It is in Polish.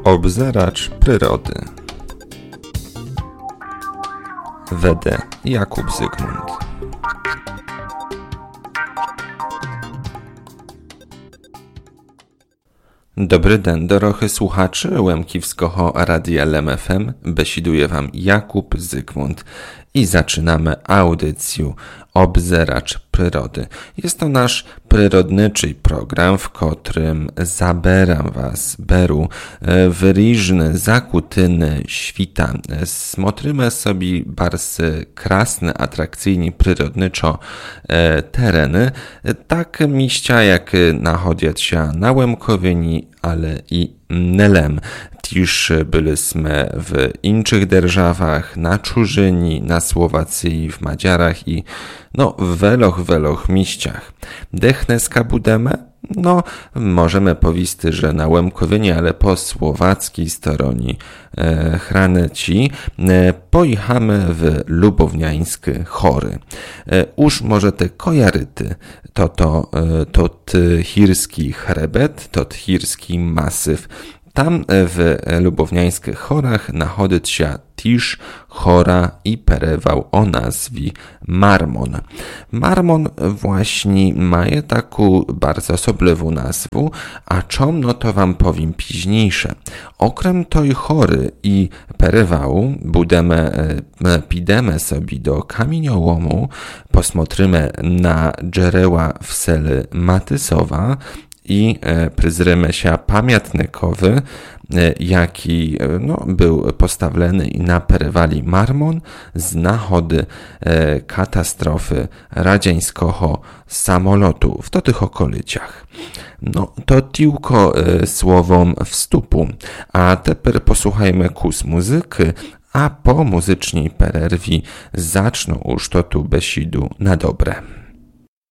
Obzeracz przyrody. Wede Jakub Zygmunt. Dobry den, dorochy słuchaczy Łemkiwskiego Radia LEM FM. Besiduje wam Jakub Zygmunt i zaczynamy audycję Obzeracz przyrody. Jest to nasz przyrodniczy program, w którym zaberam was, beru w różne zakutyny świta. Smotrymy sobie bardzo krasne, atrakcyjne, przyrodniczo tereny, tak miścia jak nachodzić się na Łemkowieni, ale i Nelem. Też byliśmy w innych державach, na Czurzyni, na Słowacji, w Madziarach i w weloch miściach. Dechneska budemy? Możemy powiedzieć, że na Łemkowieni, ale po słowackiej stronie Hraneci pojechamy w lubowniańskie chory. Już może te kojaryty, to hirski chrebet, to hirski masyw. Tam w lubowniańskich chorach nachodzić się też chora i perewał o nazwie Marmon. Marmon właśnie ma taką bardzo osobliwą nazwę, a czym to wam powiem późniejsze. Okrem tej chory i perewału pidemy sobie do kamieniołomu, posmotrymy na dżereła w seli Matysowa i przyzrymy się pamiętnikowy, jaki był postawiony i naperywali Marmon z nahody katastrofy radzieckiego samolotu w tych okolicach. To tylko słowom wstupu, a teraz posłuchajmy kus muzyki, a po muzycznej pererwie zaczną już tu besidu na dobre.